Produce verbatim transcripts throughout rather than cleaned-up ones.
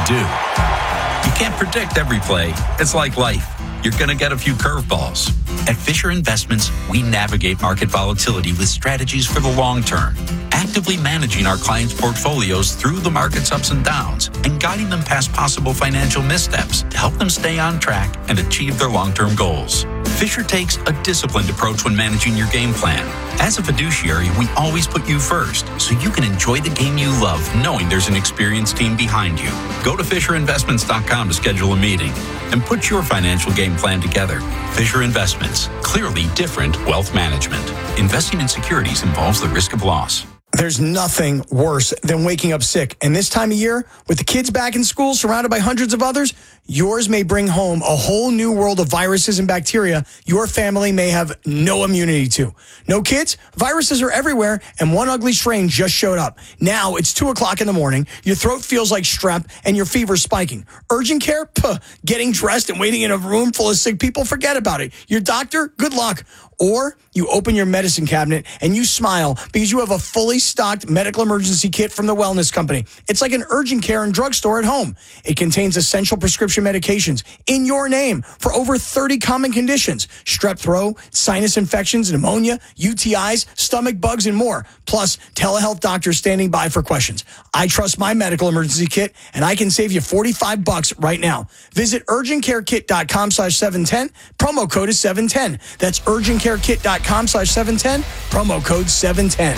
do. You can't predict every play. It's like life. You're going to get a few curveballs. At Fisher Investments, we navigate market volatility with strategies for the long term, actively managing our clients' portfolios through the market's ups and downs and guiding them past possible financial missteps to help them stay on track and achieve their long-term goals. Fisher takes a disciplined approach when managing your game plan. As a fiduciary, we always put you first, so you can enjoy the game you love knowing there's an experienced team behind you. Go to Fisher Investments dot com to schedule a meeting and put your financial game plan together. Fisher Investments, clearly different wealth management. Investing in securities involves the risk of loss. There's nothing worse than waking up sick. And this time of year, with the kids back in school, surrounded by hundreds of others, yours may bring home a whole new world of viruses and bacteria your family may have no immunity to. No kids? Viruses are everywhere, and one ugly strain just showed up. Now it's two o'clock in the morning, your throat feels like strep, and your fever's spiking. Urgent care? Puh. Getting dressed and waiting in a room full of sick people? Forget about it. Your doctor? Good luck. Or you open your medicine cabinet and you smile because you have a fully stocked medical emergency kit from the Wellness Company. It's like an urgent care and drugstore at home. It contains essential prescription medications in your name for over thirty common conditions: strep throat, sinus infections, pneumonia, U T Is, stomach bugs, and more. Plus, telehealth doctors standing by for questions. I trust my medical emergency kit, and I can save you forty-five bucks right now. Visit urgent care kit dot com slash seven ten. Promo code is seven ten. That's urgent care kit dot com slash seven ten. Promo code seven ten.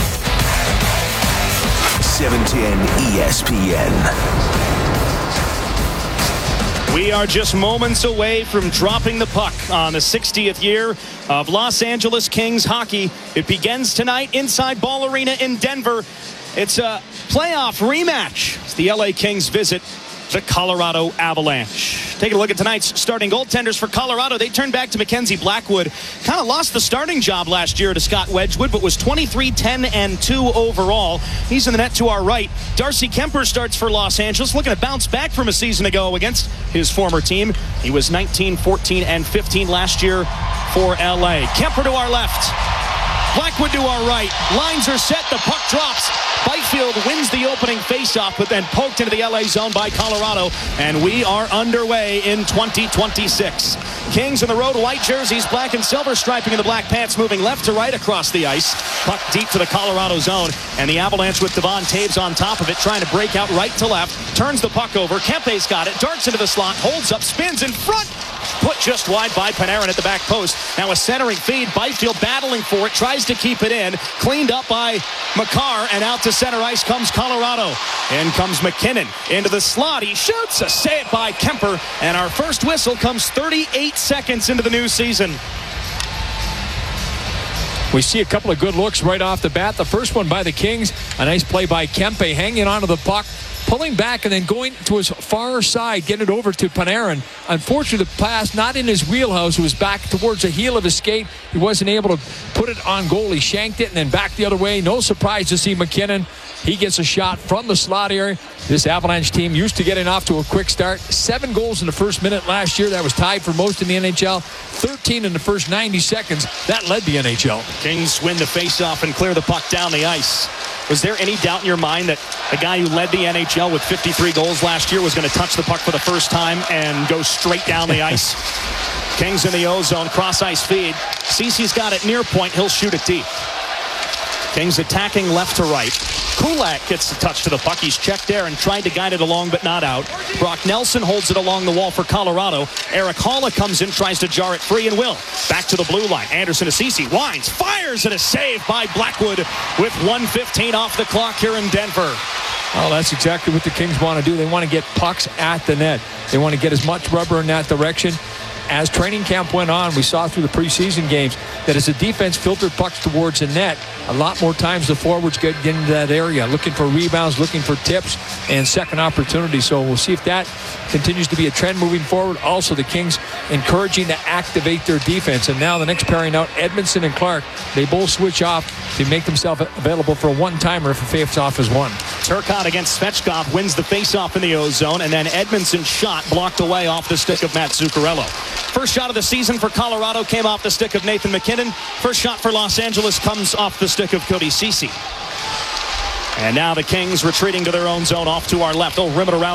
seven ten E S P N. We are just moments away from dropping the puck on the sixtieth year of Los Angeles Kings hockey. It begins tonight inside Ball Arena in Denver. It's a playoff rematch as the L A Kings visit the Colorado Avalanche. Taking a look at tonight's starting goaltenders for Colorado. They turned back to Mackenzie Blackwood. Kind of lost the starting job last year to Scott Wedgwood, but was twenty-three, ten, and two overall. He's in the net to our right. Darcy Kemper starts for Los Angeles, looking to bounce back from a season ago against his former team. He was nineteen, fourteen, and fifteen last year for L A. Kemper to our left. Blackwood to our right. Lines are set. The puck drops. Byfield wins the opening faceoff, but then poked into the L A zone by Colorado, and we are underway in twenty twenty-six. Kings in the road, white jerseys, black and silver striping in the black pants, moving left to right across the ice. Puck deep to the Colorado zone, and the Avalanche with Devon Taves on top of it, trying to break out right to left. Turns the puck over. Kempe's got it. Darts into the slot. Holds up. Spins in front. Put just wide by Panarin at the back post. Now a centering feed. Byfield battling for it. Tries to keep it in. Cleaned up by Makar, and out to center ice comes Colorado. In comes McKinnon into the slot. He shoots. A save by Kemper, and our first whistle comes thirty-eight seconds into the new season. We see a couple of good looks right off the bat. The first one by the Kings. A nice play by Kempe, hanging onto the puck, pulling back and then going to his far side, getting it over to Panarin. Unfortunately, the pass not in his wheelhouse. It was back towards the heel of his skate. He wasn't able to put it on goal. He shanked it and then back the other way. No surprise to see McKinnon. He gets a shot from the slot area. This Avalanche team used to getting off to a quick start. Seven goals in the first minute last year. That was tied for most in the N H L. thirteen in the first ninety seconds. That led the N H L. Kings win the faceoff and clear the puck down the ice. Was there any doubt in your mind that the guy who led the N H L with fifty-three goals last year was going to touch the puck for the first time and go straight down the ice? Kings in the O-zone, cross-ice feed. Cece's got it near point. He'll shoot it deep. Kings attacking left to right. Kulak gets the touch to the puck. He's checked there and tried to guide it along, but not out. Brock Nelson holds it along the wall for Colorado. Eric Halla comes in, tries to jar it free, and will. Back to the blue line. Anderson to Cece. Winds, fires, and a save by Blackwood with one fifteen off the clock here in Denver. Well, that's exactly what the Kings want to do. They want to get pucks at the net. They want to get as much rubber in that direction. As training camp went on, we saw through the preseason games that as the defense filtered pucks towards the net, a lot more times the forwards get into that area, looking for rebounds, looking for tips, and second opportunities. So we'll see if that continues to be a trend moving forward. Also, the Kings encouraging to activate their defense. And now the next pairing out, Edmondson and Clark, they both switch off to make themselves available for a one-timer if a face-off is won. Turcotte against Svechkov wins the face-off in the O-zone, and then Edmondson's shot blocked away off the stick of Matt Zuccarello. First shot of the season for Colorado came off the stick of Nathan McKinnon. First shot for Los Angeles comes off the stick of Cody Cece. And now the Kings retreating to their own zone off to our left. They'll rim it around.